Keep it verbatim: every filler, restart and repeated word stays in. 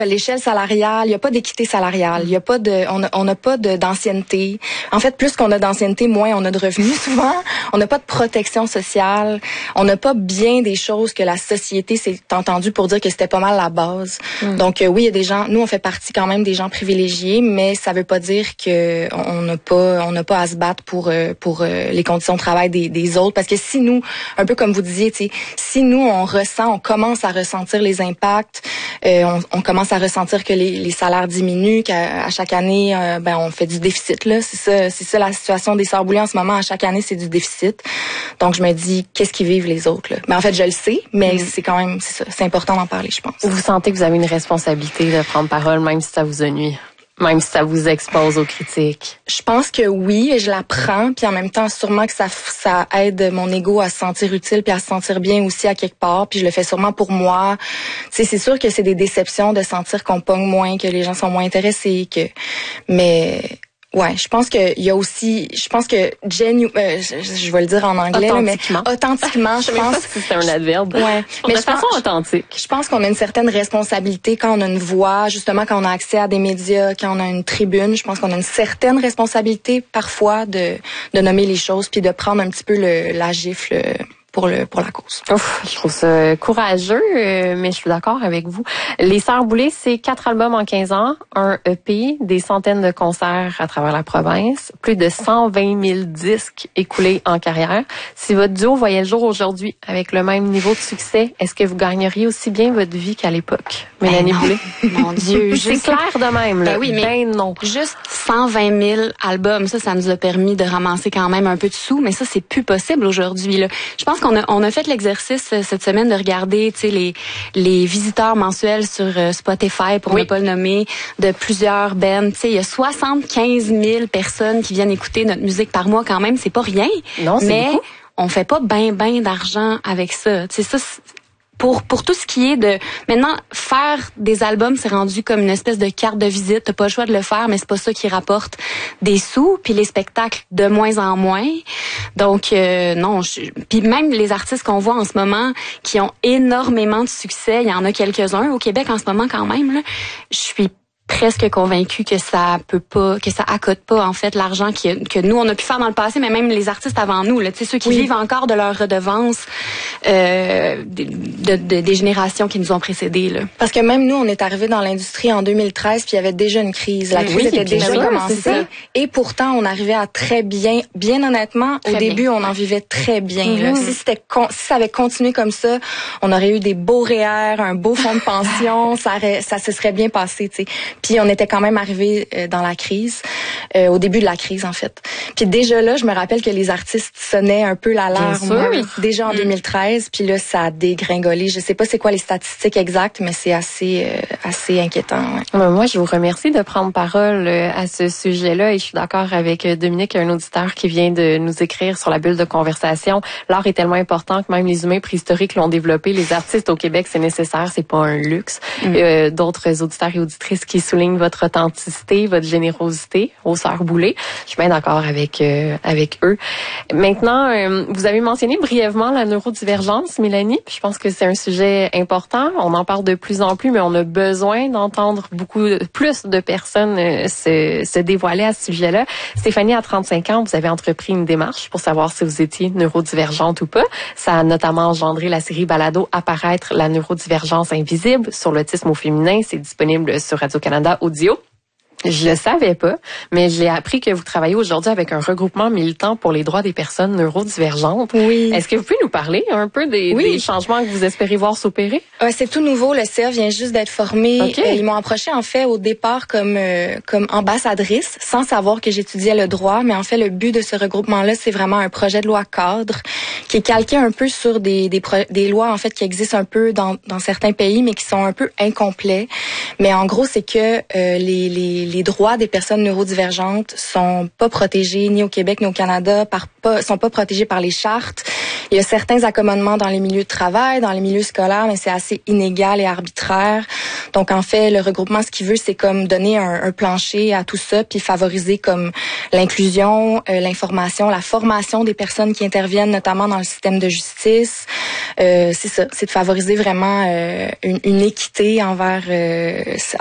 l'échelle salariale, il n'y a pas d'équité salariale, il y a pas de, on a, on n'a pas de, d'ancienneté. En fait, plus qu'on a d'ancienneté, moins on a de revenus souvent. On n'a pas de protection sociale. On n'a pas bien des choses que la société s'est entendue pour dire que c'était pas mal la base. Mm. Donc euh, oui, il y a des gens, nous on fait partie quand même des gens privilégiés, mais ça veut pas dire que on n'a pas, on n'a pas à se battre pour euh, pour euh, les conditions de travail des, des autres. Parce que si nous, un peu comme vous disiez, tu sais, si nous on ressent, on commence à ressentir les impacts, euh, on, on commence à ressentir que les, les salaires diminuent, qu'à à chaque année, euh, ben on fait du déficit là. C'est ça, c'est ça la situation des Sœurs Boulay en ce moment. À chaque année, c'est du déficit. Donc je me dis, qu'est-ce qu'ils vivent les autres là? Mais en fait, je le sais, mais mmh. c'est quand même, c'est ça, c'est important d'en parler, je pense. Vous sentez que vous avez une responsabilité de prendre parole, même si ça vous ennuie? Même si ça vous expose aux critiques? Je pense que oui, et je la prends, puis en même temps, sûrement que ça ça aide mon ego à se sentir utile puis à se sentir bien aussi à quelque part, puis je le fais sûrement pour moi. Tu sais, c'est sûr que c'est des déceptions de sentir qu'on pogne moins, que les gens sont moins intéressés, que mais ouais, je pense que il y a aussi, je pense que genu, euh, je, je vais le dire en anglais, là, mais authentiquement, je, je pense pas si c'est un adverbe. Ouais, mais de je façon pense, authentique. Je, je pense qu'on a une certaine responsabilité quand on a une voix, justement quand on a accès à des médias, quand on a une tribune. Je pense qu'on a une certaine responsabilité parfois de de nommer les choses puis de prendre un petit peu le la gifle pour le pour la cause. Ouf, je trouve ça courageux, euh, mais je suis d'accord avec vous. Les Sœurs Boulay, c'est quatre albums en quinze ans, un E P, des centaines de concerts à travers la province, plus de cent vingt mille disques écoulés en carrière. Si votre duo voyait le jour aujourd'hui avec le même niveau de succès, est-ce que vous gagneriez aussi bien votre vie qu'à l'époque, Mélanie ben Boulay? Mon Dieu, c'est juste... clair de même là. Ben oui, mais ben non. Juste cent vingt mille albums, ça, ça nous a permis de ramasser quand même un peu de sous, mais ça, c'est plus possible aujourd'hui là. Je pense qu'on a, on a fait l'exercice cette semaine de regarder, tu sais, les les visiteurs mensuels sur Spotify, pour oui. ne pas le nommer, de plusieurs bands. Tu sais, il y a soixante-quinze mille personnes qui viennent écouter notre musique par mois quand même. C'est pas rien. Non, c'est mais beaucoup. On fait pas ben ben d'argent avec ça. Tu sais, ça. Pour pour tout ce qui est de maintenant faire des albums, c'est rendu comme une espèce de carte de visite. T'as pas le choix de le faire, mais c'est pas ça qui rapporte des sous. Puis les spectacles de moins en moins. Donc euh, non. Je, puis même les artistes qu'on voit en ce moment qui ont énormément de succès, il y en a quelques-uns au Québec en ce moment quand même. Là, je suis presque convaincue que ça peut pas, que ça accote pas en fait l'argent que, que nous on a pu faire dans le passé, mais même les artistes avant nous, là, tu sais, ceux qui oui. vivent encore de leurs redevances euh, de, de, de, des générations qui nous ont précédés. Là. Parce que même nous, on est arrivés dans l'industrie en deux mille treize, puis il y avait déjà une crise. La crise oui, était déjà sûr, commencée, et pourtant on arrivait à très bien, bien honnêtement, très au bien. début on en vivait très bien. Mm-hmm. Là. Si c'était, si ça avait continué comme ça, on aurait eu des beaux R E E R, un beau fonds de pension, ça, aurait, ça se serait bien passé, tu sais. Puis on était quand même arrivé euh, dans la crise, euh, au début de la crise en fait. Puis déjà là, je me rappelle que les artistes sonnaient un peu l'alarme oui. déjà en mmh. deux mille treize. Puis là, ça a dégringolé. Je sais pas c'est quoi les statistiques exactes, mais c'est assez euh, assez inquiétant. Ouais. Moi, je vous remercie de prendre parole euh, à ce sujet-là et je suis d'accord avec Dominique, un auditeur qui vient de nous écrire sur la bulle de conversation. L'art est tellement important que même les humains préhistoriques l'ont développé. Les artistes au Québec, c'est nécessaire, c'est pas un luxe. Mmh. Euh, d'autres auditeurs et auditrices qui souligne votre authenticité, votre générosité aux Sœurs Boulay. Je suis bien d'accord avec euh, avec eux. Maintenant, euh, vous avez mentionné brièvement la neurodivergence, Mélanie. Je pense que c'est un sujet important. On en parle de plus en plus, mais on a besoin d'entendre beaucoup plus de personnes euh, se, se dévoiler à ce sujet-là. Stéphanie, à trente-cinq ans, vous avez entrepris une démarche pour savoir si vous étiez neurodivergente ou pas. Ça a notamment engendré la série balado Apparaître la neurodivergence invisible sur l'autisme au féminin. C'est disponible sur Radio-Canada Audio. Je le savais pas, mais j'ai appris que vous travaillez aujourd'hui avec un regroupement militant pour les droits des personnes neurodivergentes. Oui. Est-ce que vous pouvez nous parler un peu des, oui. des changements que vous espérez voir s'opérer? Euh, c'est tout nouveau. Le C A vient juste d'être formé. Okay. Euh, ils m'ont approché en fait au départ comme euh, comme ambassadrice, sans savoir que j'étudiais le droit. Mais en fait, le but de ce regroupement-là, c'est vraiment un projet de loi cadre qui est calqué un peu sur des des, pro- des lois en fait qui existent un peu dans dans certains pays, mais qui sont un peu incomplets. Mais en gros, c'est que euh, les les les droits des personnes neurodivergentes sont pas protégés ni au Québec ni au Canada, par pas, sont pas protégés par les chartes. Il y a certains accommodements dans les milieux de travail, dans les milieux scolaires, mais c'est assez inégal et arbitraire. Donc, en fait, le regroupement, ce qu'il veut, c'est comme donner un, un plancher à tout ça, puis favoriser comme l'inclusion, euh, l'information, la formation des personnes qui interviennent, notamment dans le système de justice. Euh, c'est ça, c'est de favoriser vraiment euh, une, une équité envers euh,